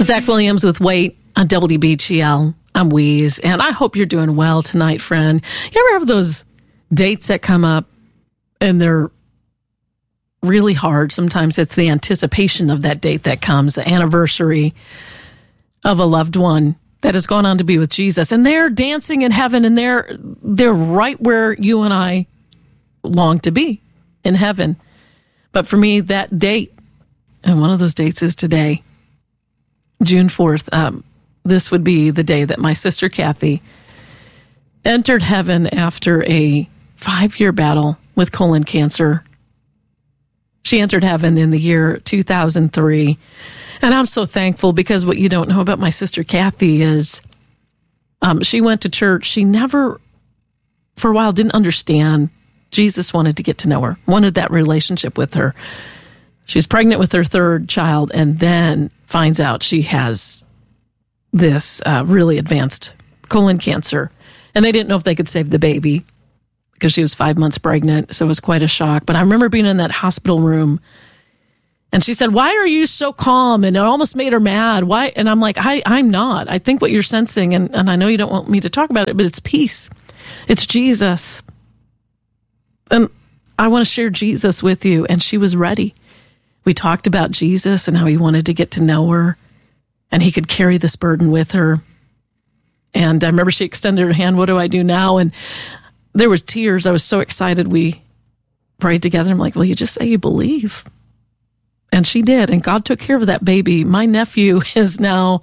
Zach Williams with Wait on WBGL. I'm Wheeze, and I hope you're doing well tonight, friend. You ever have those dates that come up and they're really hard? Sometimes it's the anticipation of that date that comes, the anniversary of a loved one that has gone on to be with Jesus, and they're dancing in heaven, and they're right where you and I long to be, in heaven. But for me, that date, and one of those dates is today, June 4th. This would be the day that my sister Kathy entered heaven after a 5-year battle with colon cancer. She entered heaven in the year 2003. And I'm so thankful, because what you don't know about my sister Kathy is she went to church. She never, for a while, didn't understand. Jesus wanted to get to know her, wanted that relationship with her. She's pregnant with her 3rd child, and then finds out she has this really advanced colon cancer. And they didn't know if they could save the baby because she was 5 months pregnant. So it was quite a shock. But I remember being in that hospital room, and she said, "Why are you so calm?" And it almost made her mad. Why? And I'm like, I'm not. I think what you're sensing, and I know you don't want me to talk about it, but it's peace. It's Jesus. And I want to share Jesus with you. And she was ready. We talked about Jesus and how he wanted to get to know her, and he could carry this burden with her. And I remember she extended her hand. "What do I do now?" And there was tears. I was so excited. We prayed together. I'm like, "Well, you just say you believe." And she did. And God took care of that baby. My nephew is now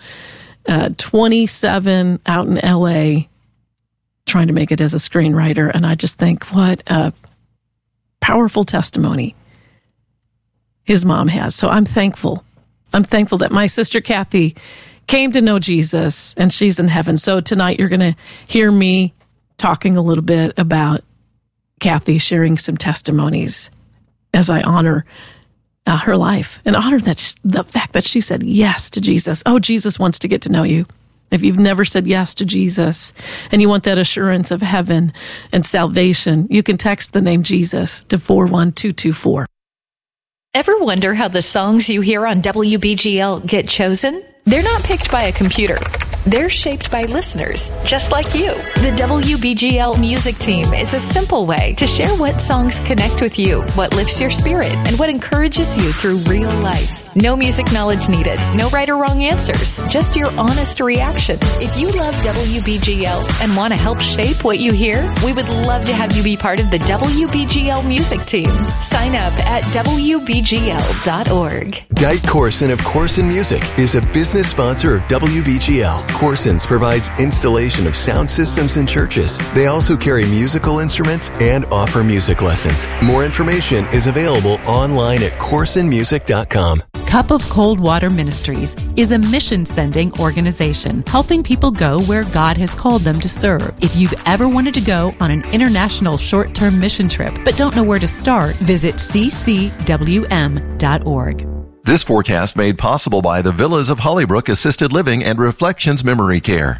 27 out in LA trying to make it as a screenwriter. And I just think, what a powerful testimony his mom has. So I'm thankful. I'm thankful that my sister Kathy came to know Jesus, and she's in heaven. So tonight you're going to hear me talking a little bit about Kathy, sharing some testimonies as I honor her life and honor the fact that she said yes to Jesus. Oh, Jesus wants to get to know you. If you've never said yes to Jesus and you want that assurance of heaven and salvation, you can text the name Jesus to 41224. Ever wonder how the songs you hear on WBGL get chosen? They're not picked by a computer. They're shaped by listeners, just like you. The WBGL music team is a simple way to share what songs connect with you, what lifts your spirit, and what encourages you through real life. No music knowledge needed, no right or wrong answers, just your honest reaction. If you love WBGL and want to help shape what you hear, we would love to have you be part of the WBGL music team. Sign up at WBGL.org. Dite Corson of Corson Music is a business sponsor of WBGL. Corson's provides installation of sound systems in churches. They also carry musical instruments and offer music lessons. More information is available online at corsonmusic.com. Cup of Cold Water Ministries is a mission-sending organization helping people go where God has called them to serve. If you've ever wanted to go on an international short-term mission trip but don't know where to start, visit ccwm.org. This forecast made possible by the Villas of Hollybrook Assisted Living and Reflections Memory Care.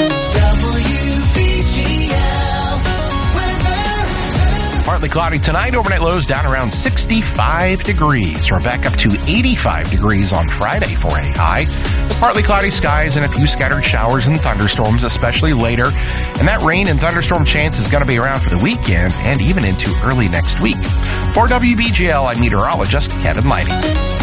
Partly cloudy tonight, overnight lows down around 65 degrees. We're back up to 85 degrees on Friday for a high. With partly cloudy skies and a few scattered showers and thunderstorms, especially later. And that rain and thunderstorm chance is going to be around for the weekend and even into early next week. For WBGL, I'm meteorologist Kevin Lighty.